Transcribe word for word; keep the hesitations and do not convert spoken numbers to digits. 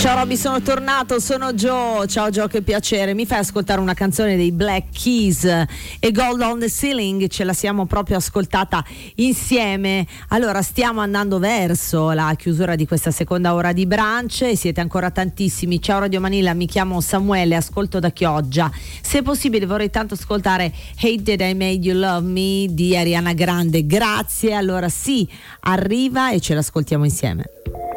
Ciao Robby, sono tornato, sono Joe. Ciao Joe, che piacere. Mi fai ascoltare una canzone dei Black Keys e Gold on the Ceiling, ce la siamo proprio ascoltata insieme. Allora, stiamo andando verso la chiusura di questa seconda ora di Brunch e siete ancora tantissimi. Ciao Radio Manila, mi chiamo Samuele, ascolto da Chioggia. Se possibile vorrei tanto ascoltare Hate That I Made You Love Me di Ariana Grande. Grazie. Allora sì, arriva e ce l'ascoltiamo insieme.